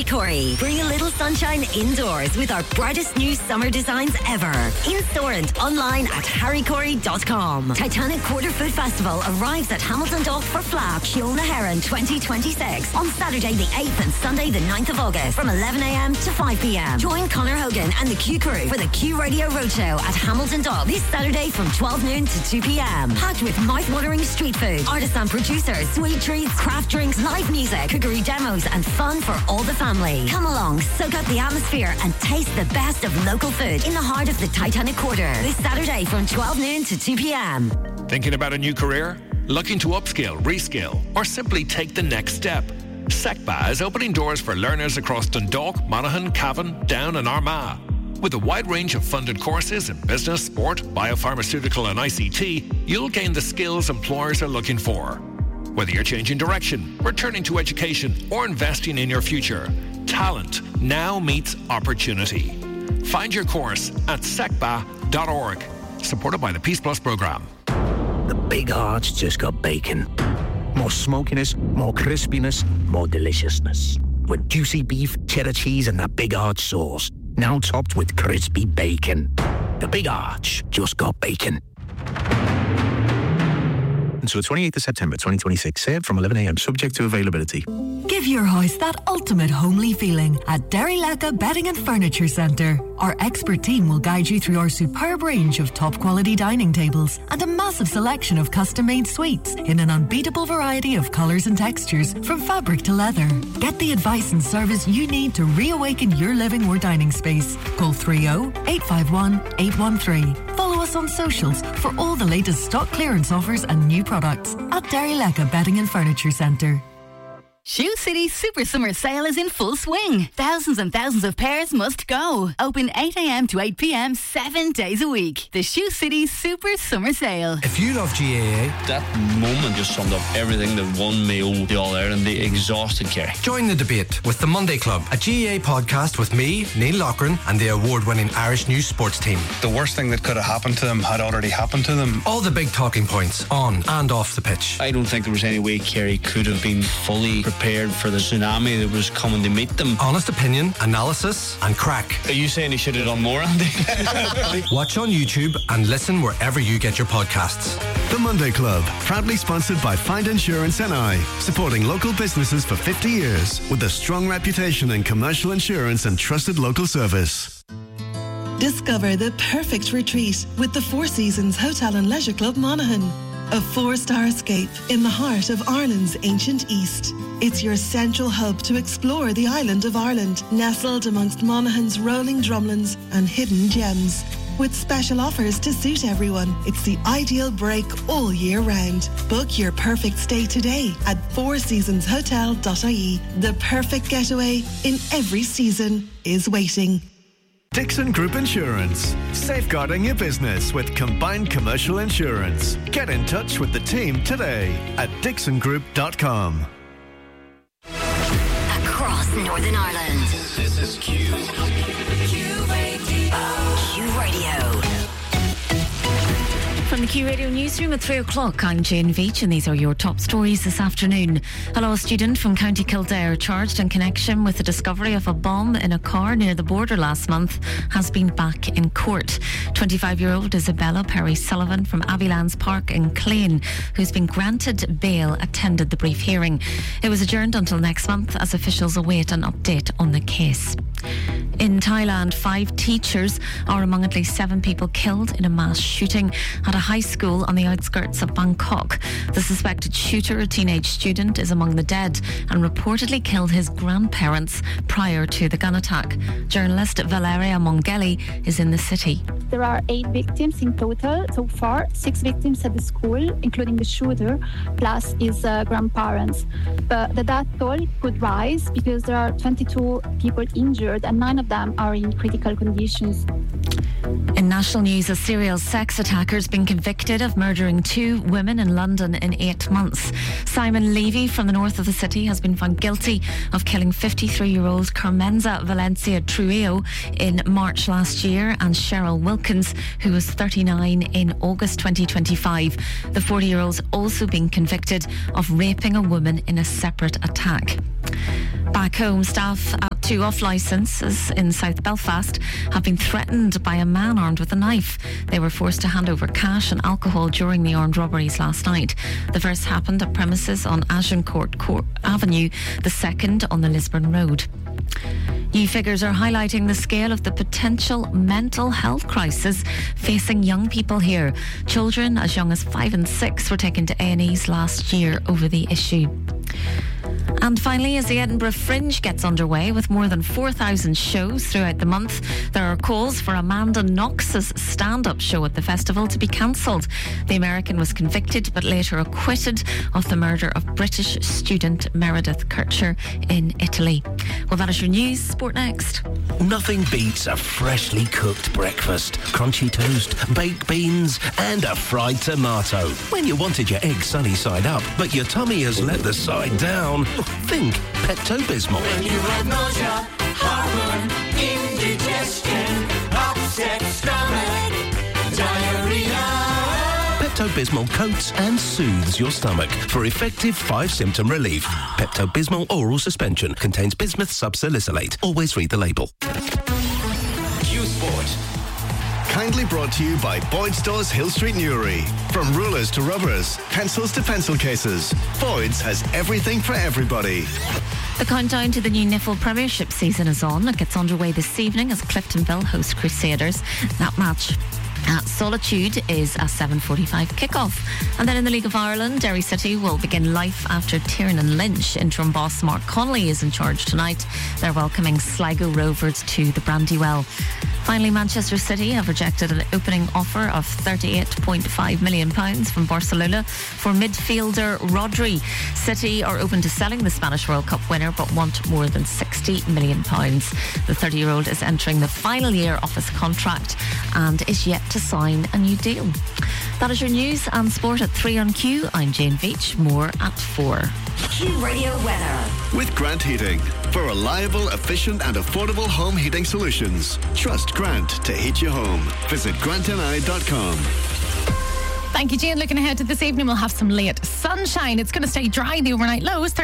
Corey. Bring a little sunshine indoors with our brightest new summer designs ever. In store and online at harrycorey.com. Titanic Quarter Food Festival arrives at Hamilton Dock for Flap, Kielna Heron 2026 on Saturday the 8th and Sunday the 9th of August from 11 a.m. to 5 p.m. Join Conor Hogan and the Q Crew for the Q Radio Roadshow at Hamilton Dock this Saturday from 12 noon to 2 p.m. Packed with mouth-watering street food, artisan producers, sweet treats, craft drinks, live music, cookery demos and fun for all the family. Come along, soak up the atmosphere and taste the best of local food in the heart of the Titanic Quarter this Saturday from 12 noon to 2 p.m. Thinking about a new career? Looking to upskill, reskill, or simply take the next step? SECBA is opening doors for learners across Dundalk, Monaghan, Cavan, Down and Armagh. With a wide range of funded courses in business, sport, biopharmaceutical and ICT, you'll gain the skills employers are looking for. Whether you're changing direction, returning to education, or investing in your future, talent now meets opportunity. Find your course at secba.org. Supported by the Peace Plus programme. The Big Arch just got bacon. More smokiness, more crispiness, more deliciousness. With juicy beef, cheddar cheese and that Big Arch sauce. Now topped with crispy bacon. The Big Arch just got bacon. Until the 28th of September 2026. Served from 11 a.m. subject to availability. Give your house that ultimate homely feeling at Derrylecka Bedding and Furniture Centre. Our expert team will guide you through our superb range of top quality dining tables and a massive selection of custom made suites in an unbeatable variety of colours and textures from fabric to leather. Get the advice and service you need to reawaken your living or dining space. Call 30-851-813. Follow us on socials for all the latest stock clearance offers and new products at Derrylecka Bedding and Furniture Centre. Shoe City's Super Summer Sale is in full swing. Thousands and thousands of pairs must go. Open 8 a.m. to 8 p.m. 7 days a week. The Shoe City Super Summer Sale. If you love GAA, that moment just summed up everything that won me all the All-Ireland, the exhausted Kerry. Join the debate with The Monday Club, a GAA podcast with me, Neil Loughran, and the award-winning Irish News Sports team. The worst thing that could have happened to them had already happened to them. All the big talking points on and off the pitch. I don't think there was any way Kerry could have been fully prepared for the tsunami that was coming to meet them. Honest opinion, analysis and crack. Are you saying he should have done more, Andy? Watch on YouTube and listen wherever you get your podcasts. The Monday Club, proudly sponsored by Find Insurance NI, supporting local businesses for 50 years with a strong reputation in commercial insurance and trusted local service. Discover the perfect retreat with the Four Seasons Hotel and Leisure Club Monaghan. A 4-star escape in the heart of Ireland's ancient East. It's your central hub to explore the island of Ireland, nestled amongst Monaghan's rolling drumlins and hidden gems. With special offers to suit everyone, it's the ideal break all year round. Book your perfect stay today at fourseasonshotel.ie. The perfect getaway in every season is waiting. Dixon Group Insurance, safeguarding your business with combined commercial insurance. Get in touch with the team today at dixongroup.com. Across Northern Ireland. This is Q. Q Radio. Q Radio. From the Q Radio newsroom at 3 o'clock, I'm Jane Veach and these are your top stories this afternoon. A law student from County Kildare charged in connection with the discovery of a bomb in a car near the border last month has been back in court. 25-year-old Isabella Perry-Sullivan from Avilands Park in Clane, who's been granted bail, attended the brief hearing. It was adjourned until next month as officials await an update on the case. In Thailand, 5 teachers are among at least 7 people killed in a mass shooting at a high school on the outskirts of Bangkok. The suspected shooter, a teenage student, is among the dead and reportedly killed his grandparents prior to the gun attack. Journalist Valeria Mongeli is in the city. There are 8 victims in total so far, 6 victims at the school, including the shooter, plus his grandparents. But the death toll could rise because there are 22 people injured and 9 of them are in critical conditions. In national news, a serial sex attacker's been convicted of murdering 2 women in London in 8 months. Simon Levy from the north of the city has been found guilty of killing 53-year-old Carmenza Valencia Trujillo in March last year and Cheryl Wilkins, who was 39, in August 2025. The 40-year-old's also been convicted of raping a woman in a separate attack. Back home, staff at Two off-licences in South Belfast have been threatened by a man armed with a knife. They were forced to hand over cash and alcohol during the armed robberies last night. The first happened at premises on Agincourt Avenue, the second on the Lisburn Road. New figures are highlighting the scale of the potential mental health crisis facing young people here. Children as young as 5 and 6 were taken to A&Es last year over the issue. And finally, as the Edinburgh Fringe gets underway with more than 4,000 shows throughout the month, there are calls for Amanda Knox's stand-up show at the festival to be cancelled. The American was convicted but later acquitted of the murder of British student Meredith Kircher in Italy. Well, that is your news. Sport next. Nothing beats a freshly cooked breakfast, crunchy toast, baked beans and a fried tomato. When you wanted your egg sunny side up, but your tummy has let the side down, think Pepto-Bismol. When you have nausea, heartburn, indigestion, upset stomach, diarrhea. Pepto-Bismol coats and soothes your stomach for effective 5-symptom relief. Pepto-Bismol oral suspension contains bismuth subsalicylate. Always read the label. Q Sport. Kindly brought to you by Boyd Stores Hill Street Newry. From rulers to rubbers, pencils to pencil cases, Boyd's has everything for everybody. The countdown to the new Niffle Premiership season is on. It gets underway this evening as Cliftonville host Crusaders. That match at Solitude is a 7:45 kickoff. And then in the League of Ireland, Derry City will begin life after Tiernan Lynch. Interim boss Mark Connolly is in charge tonight. They're welcoming Sligo Rovers to the Brandywell. Finally, Manchester City have rejected an opening offer of £38.5 million from Barcelona for midfielder Rodri. City are open to selling the Spanish World Cup winner but want more than £60 million. The 30-year-old is entering the final year of his contract and is yet to sign a new deal. That is your news and sport at 3 on Q. I'm Jane Veach. More at 4. Q Radio weather. With Grant Heating. For reliable, efficient and affordable home heating solutions. Trust Grant to heat your home. Visit grantni.com. Thank you, Jane. Looking ahead to this evening, we'll have some late sunshine. It's going to stay dry. The overnight lows